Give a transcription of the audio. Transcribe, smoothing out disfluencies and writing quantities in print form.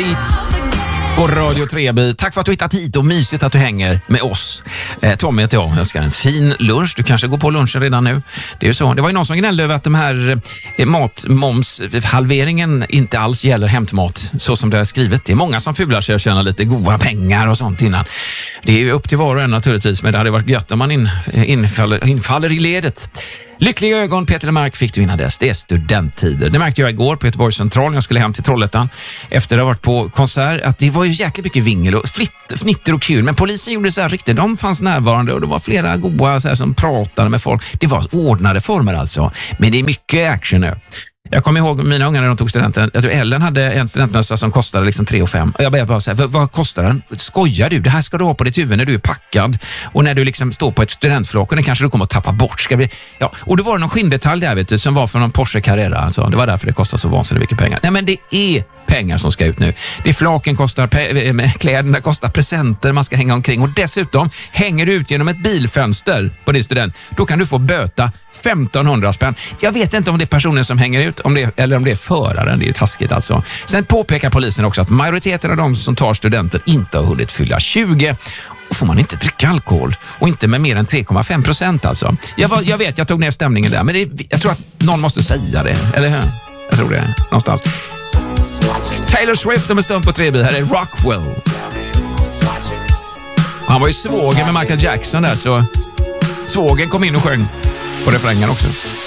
Beat på Radio Treby. Tack för att du hittat hit och mysigt att du hänger med oss. Tommy heter jag. Jag ska ha en fin lunch. Du kanske går på lunchen redan nu. Det är ju så. Det var ju någon som gnällde över att de här matmomshalveringen inte alls gäller hämtmat så som det är skrivet. Det är många som fular sig och tjänar lite goda pengar och sånt innan. Det är ju upp till var och en naturligtvis, men det hade varit gött om man infaller i ledet. Lyckliga ögon, Peter Lemark fick du innan dess. Det är studenttider. Det märkte jag igår på Göteborgs central när jag skulle hem till Trollhättan efter att ha varit på konsert, att det var ju jäkligt mycket vingel och fnitter och kul. Men polisen gjorde så här riktigt. De fanns närvarande och det var flera goa så här, som pratade med folk. Det var ordnade former alltså. Men det är mycket action nu. Jag kommer ihåg mina ungar när de tog studenten. Jag tror Ellen hade en studentmössa som kostade liksom 3 500. Och jag började bara säga, vad kostar den? Skojar du? Det här ska du ha på ditt huvud när du är packad. Och när du liksom står på ett studentflak och den kanske du kommer att tappa bort. Ja. Och då var det någon skinndetalj där, vet du, som var för någon Porsche Carrera. Alltså. Det var därför det kostar så vansinnigt mycket pengar. Nej, men det är pengar som ska ut nu. Det flaken kostar, kläderna kostar, presenter man ska hänga omkring. Och dessutom hänger du ut genom ett bilfönster på din student. Då kan du få böta 1500 spänn. Jag vet inte om det är personen som hänger ut eller om det är föraren. Det är ju taskigt alltså. Sen påpekar polisen också att majoriteten av de som tar studenter inte har hunnit fylla 20. Och får man inte dricka alkohol. Och inte med mer än 3,5% alltså. Jag vet, jag tog ner stämningen där. Men jag tror att någon måste säga det. Eller hur? Jag tror det. Någonstans. Taylor Swift om en stund på Treby. Här är Rockwell. Han var ju svåger med Michael Jackson där, så svågen kom in och sjöng på refrängen också.